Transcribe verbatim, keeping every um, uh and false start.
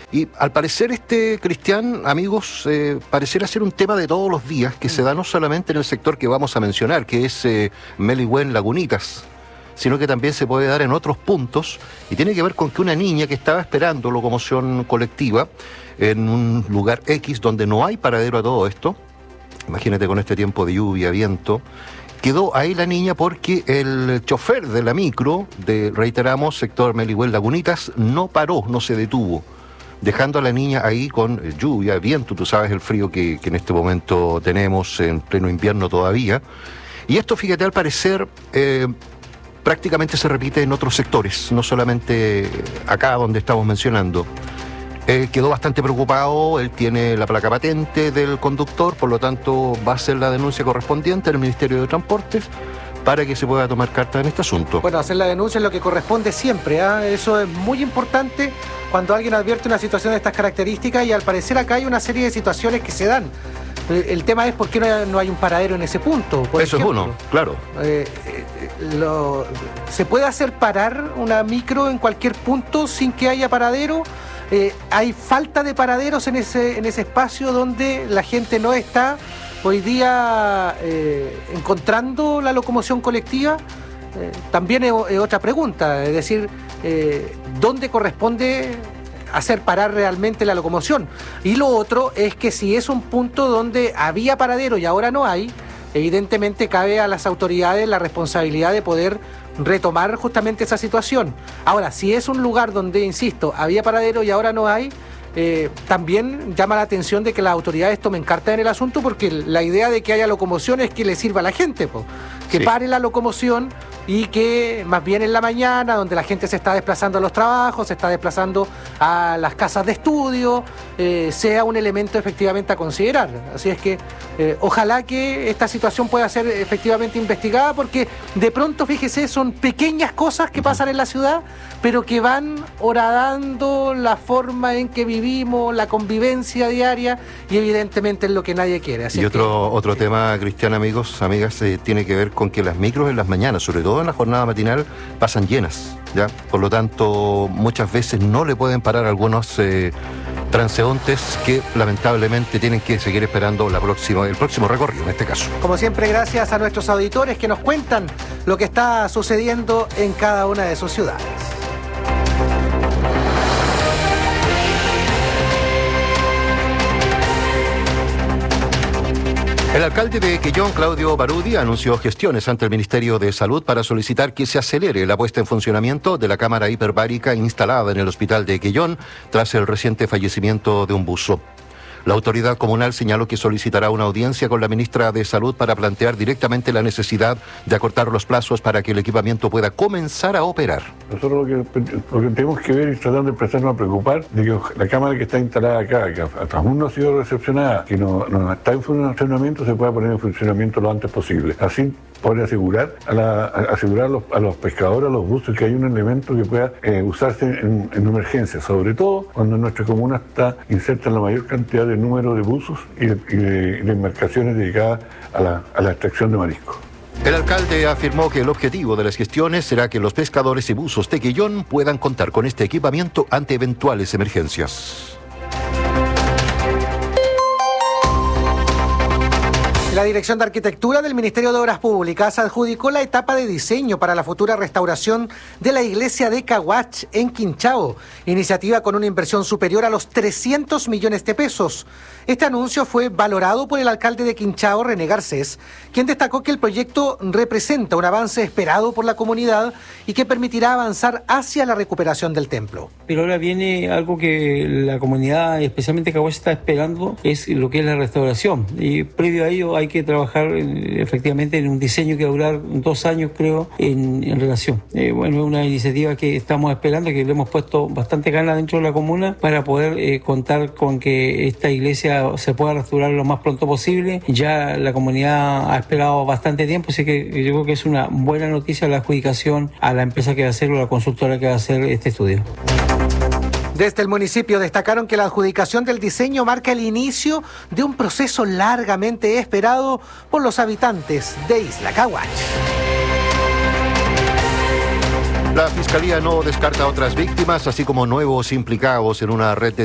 Y al parecer este, Cristian, amigos, eh, pareciera ser un tema de todos los días que se da no solamente en el sector que vamos a mencionar, que es eh, Melihuén Lagunitas, sino que también se puede dar en otros puntos, y tiene que ver con que una niña que estaba esperando locomoción colectiva en un lugar X donde no hay paradero a todo esto, imagínate con este tiempo de lluvia, viento, quedó ahí la niña porque el chofer de la micro, de, reiteramos, sector Melihuén Lagunitas, no paró, no se detuvo, dejando a la niña ahí con lluvia, viento, tú sabes el frío que, que en este momento tenemos en pleno invierno todavía. Y esto, fíjate, al parecer eh, prácticamente se repite en otros sectores, no solamente acá donde estamos mencionando. Eh, quedó bastante preocupado, él tiene la placa patente del conductor, por lo tanto va a hacer la denuncia correspondiente al Ministerio de Transportes para que se pueda tomar carta en este asunto. Bueno, hacer la denuncia es lo que corresponde siempre, ¿eh? Eso es muy importante cuando alguien advierte una situación de estas características, y al parecer acá hay una serie de situaciones que se dan. El tema es por qué no hay, no hay un paradero en ese punto. Por Eso ejemplo. es uno, claro. Eh, eh, lo, ¿Se puede hacer parar una micro en cualquier punto sin que haya paradero? Eh, hay falta de paraderos en ese, en ese espacio donde la gente no está hoy día eh, encontrando la locomoción colectiva. Eh, también es, es otra pregunta, es decir, eh, ¿dónde corresponde hacer parar realmente la locomoción? Y lo otro es que si es un punto donde había paradero y ahora no hay, evidentemente cabe a las autoridades la responsabilidad de poder retomar justamente esa situación. Ahora, si es un lugar donde, insisto, había paradero y ahora no hay, eh, también llama la atención de que las autoridades tomen carta en el asunto, porque la idea de que haya locomoción es que le sirva a la gente, po. que sí. pare la locomoción y que más bien en la mañana, donde la gente se está desplazando a los trabajos, se está desplazando a las casas de estudio, eh, sea un elemento efectivamente a considerar. Así es que eh, ojalá que esta situación pueda ser efectivamente investigada, porque de pronto, fíjese, son pequeñas cosas que pasan en la ciudad, pero que van horadando la forma en que vivimos, la convivencia diaria, y evidentemente es lo que nadie quiere. Así y otro, que, otro sí. tema, Cristian, amigos, amigas, eh, tiene que ver con que las micros en las mañanas, sobre todo en la jornada matinal, pasan llenas, ¿ya? Por lo tanto, muchas veces no le pueden parar a algunos eh, transeúntes que lamentablemente tienen que seguir esperando la próxima, el próximo recorrido en este caso. Como siempre, gracias a nuestros auditores que nos cuentan lo que está sucediendo en cada una de sus ciudades. El alcalde de Quellón, Claudio Barudi, anunció gestiones ante el Ministerio de Salud para solicitar que se acelere la puesta en funcionamiento de la cámara hiperbárica instalada en el hospital de Quellón tras el reciente fallecimiento de un buzo. La autoridad comunal señaló que solicitará una audiencia con la ministra de Salud para plantear directamente la necesidad de acortar los plazos para que el equipamiento pueda comenzar a operar. Nosotros lo que, lo que tenemos que ver y tratar de empezarnos a preocupar de que la cámara que está instalada acá, que aún no ha sido recepcionada, que no, no está en funcionamiento, se pueda poner en funcionamiento lo antes posible. Así poder asegurar a, la, a asegurar a los, a los pescadores, a los buzos, que hay un elemento que pueda eh, usarse en, en emergencia, sobre todo cuando nuestra comuna está inserta en la mayor cantidad de número de buzos y de, y de, y de embarcaciones dedicadas a la, a la extracción de marisco. El alcalde afirmó que el objetivo de las gestiones será que los pescadores y buzos de Quellón puedan contar con este equipamiento ante eventuales emergencias. La Dirección de Arquitectura del Ministerio de Obras Públicas adjudicó la etapa de diseño para la futura restauración de la iglesia de Caguach en Quinchao, iniciativa con una inversión superior a los trescientos millones de pesos. Este anuncio fue valorado por el alcalde de Quinchao, René Garcés, quien destacó que el proyecto representa un avance esperado por la comunidad y que permitirá avanzar hacia la recuperación del templo. Pero ahora viene algo que la comunidad, especialmente Caguach, está esperando, es lo que es la restauración. Y previo a ello hay que trabajar en, efectivamente en un diseño que va a durar dos años, creo, en, en relación. Eh, bueno, es una iniciativa que estamos esperando, que le hemos puesto bastante ganas dentro de la comuna para poder eh, contar con que esta iglesia se pueda restaurar lo más pronto posible. Ya la comunidad ha esperado bastante tiempo, así que yo creo que es una buena noticia la adjudicación a la empresa que va a hacer o la consultora que va a hacer este estudio. Desde el municipio destacaron que la adjudicación del diseño marca el inicio de un proceso largamente esperado por los habitantes de Isla Caguach. La Fiscalía no descarta otras víctimas, así como nuevos implicados en una red de